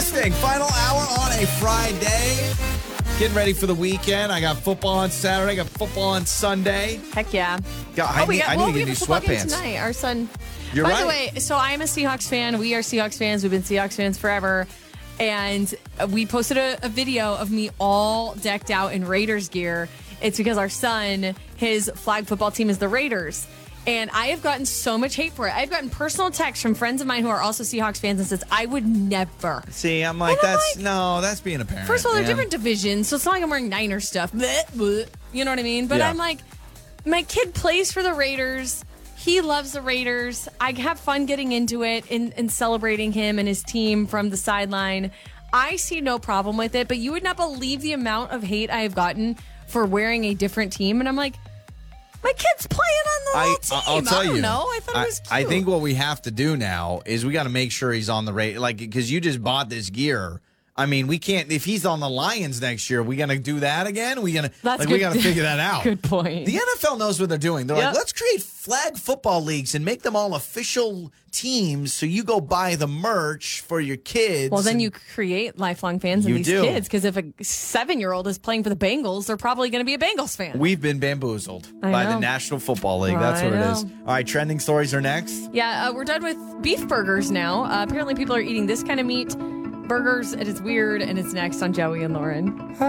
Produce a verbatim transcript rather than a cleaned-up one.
Interesting. Final hour on a Friday. Getting ready for the weekend. I got football on Saturday. I got football on Sunday. Heck yeah. God, I oh, we need, got, I need well, to we get have new a football game sweatpants. tonight. Our son. You're By right. the way, so I'm a Seahawks fan. We are Seahawks fans. We've been Seahawks fans forever. And we posted a, a video of me all decked out in Raiders gear. It's because our son, his flag football team is the Raiders. And I have gotten so much hate for it. I've gotten personal texts from friends of mine who are also Seahawks fans and says, I would never. See, I'm like, And I'm that's, like- no, that's being a parent. First of all, they're man. different divisions, so it's not like I'm wearing Niner stuff. Bleh, bleh. You know what I mean? But Yeah. I'm like, my kid plays for the Raiders. He loves the Raiders. I have fun getting into it and, and celebrating him and his team from the sideline. I see no problem with it, but you would not believe the amount of hate I have gotten for wearing a different team. And I'm like, my kid's playing on the I, whole team. I'll tell I don't you. know. I thought it was cute. I think what we have to do now is we got to make sure he's on the rate, like because you just bought this gear. I mean, we can't. If he's on the Lions next year, we gonna do that again? We gonna That's like good. we gotta figure that out. Good point. The N F L knows what they're doing. They're Yep. like, let's create flag football leagues and make them all official teams. So you go buy the merch for your kids. Well, then and- you create lifelong fans in You these do. kids because if a seven-year-old is playing for the Bengals, they're probably going to be a Bengals fan. We've been bamboozled I by the know. National Football League. That's I what it is. know. All right, trending stories are next. Yeah, uh, we're done with beef burgers now. Uh, apparently, people are eating this kind of meat. Burgers, it is weird, and it's next on Joey and Lauren.